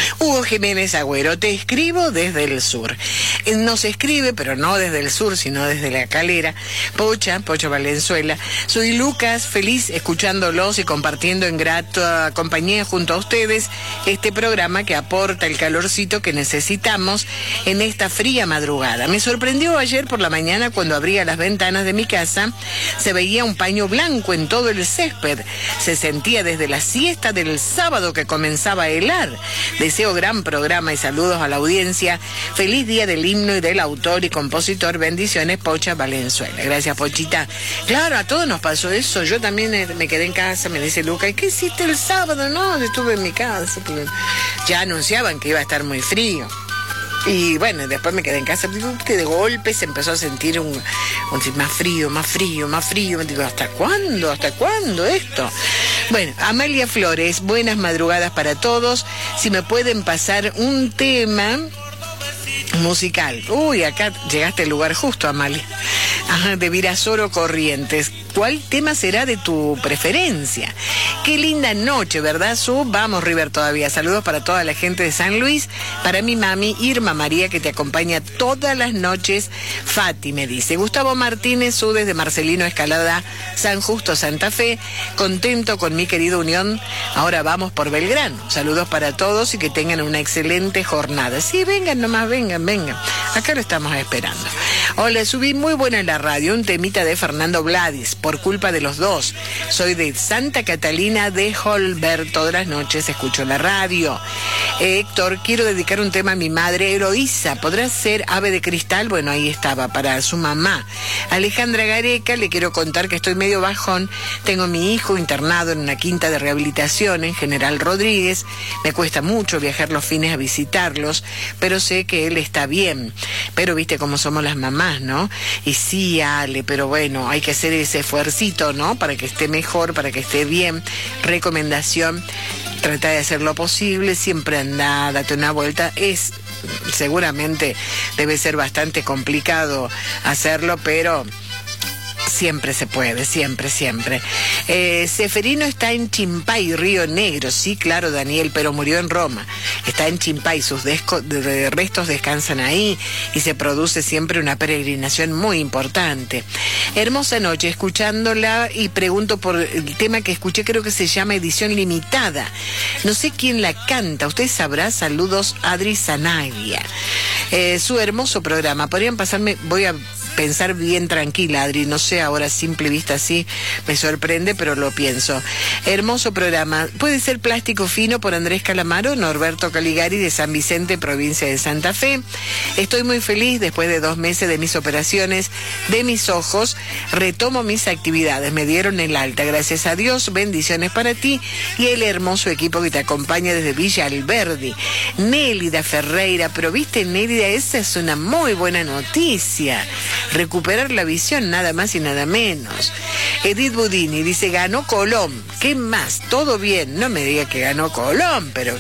Hugo Jiménez Agüero, te escribo desde el sur. Nos escribe, pero no desde el sur, sino desde La Calera, Pocho Valenzuela. Soy Lucas, feliz escuchándolos y compartiendo en grata compañía junto a ustedes este programa que aporta el calorcito que necesitamos en esta fría madrugada. Me sorprendió ayer por la mañana cuando abría las ventanas de mi casa, se veía un paño blanco en todo el césped. Se sentía desde la siesta del sábado que comenzaba a helar. Deseo gran programa y saludos a la audiencia. Feliz día del himno y del autor y compositor. Bendiciones, Pocha Valenzuela. Gracias, Pochita. Claro, a todos nos pasó eso. Yo también me quedé en casa, me dice Luca, ¿y qué hiciste el sábado? No, estuve en mi casa. Porque ya anunciaban que iba a estar muy frío. Y bueno, después me quedé en casa, de golpe se empezó a sentir un más frío. Me digo, ¿hasta cuándo? ¿Hasta cuándo esto? Bueno, Amalia Flores, buenas madrugadas para todos. Si me pueden pasar un tema musical. Uy, acá llegaste al lugar justo, Amalia. Ajá, de Virasoro Corrientes. ¿Cuál tema será de tu preferencia? Qué linda noche, ¿verdad, Su? Vamos, River, todavía. Saludos para toda la gente de San Luis. Para mi mami, Irma María, que te acompaña todas las noches. Fati, me dice. Gustavo Martínez, Su, desde Marcelino Escalada, San Justo, Santa Fe. Contento con mi querida Unión. Ahora vamos por Belgrano. Saludos para todos y que tengan una excelente jornada. Sí, vengan nomás, vengan. Acá lo estamos esperando. Hola, subí muy buena en la radio, un temita de Fernando Vladis, por culpa de los dos. Soy de Santa Catalina de Holberg, todas las noches escucho la radio. Héctor, quiero dedicar un tema a mi madre Eloísa, ¿podrá ser Ave de Cristal? Bueno, ahí estaba, para su mamá. Alejandra Gareca, le quiero contar que estoy medio bajón, tengo a mi hijo internado en una quinta de rehabilitación en General Rodríguez, me cuesta mucho viajar los fines a visitarlos, pero sé que él está bien, pero viste cómo somos las mamás, ¿no? Y sí, Ale, pero bueno, hay que hacer ese esfuercito, ¿no? Para que esté mejor, para que esté bien. Recomendación, trata de hacer lo posible, siempre anda, date una vuelta. Seguramente debe ser bastante complicado hacerlo, pero siempre se puede, siempre. Seferino está en Chimpay, Río Negro. Sí, claro, Daniel, pero murió en Roma. Está en Chimpay, sus restos descansan ahí y se produce siempre una peregrinación muy importante. Hermosa noche, escuchándola y pregunto por el tema que escuché, creo que se llama Edición Limitada. No sé quién la canta, usted sabrá. Saludos, Adri Zanaglia. Su hermoso programa. Podrían pasarme, voy a pensar bien tranquila, Adri, no sé, ahora a simple vista así me sorprende, pero lo pienso. Hermoso programa. Puede ser Plástico Fino por Andrés Calamaro, Norberto Caligari de San Vicente, provincia de Santa Fe. Estoy muy feliz después de 2 meses de mis operaciones de mis ojos. Retomo mis actividades, me dieron el alta, gracias a Dios. Bendiciones para ti y el hermoso equipo que te acompaña desde Villa Alberdi. Nélida Ferreira, pero viste, Nélida, esa es una muy buena noticia. Recuperar la visión, nada más y nada menos. Edith Budini dice, ganó Colón. ¿Qué más? Todo bien. No me diga que ganó Colón, pero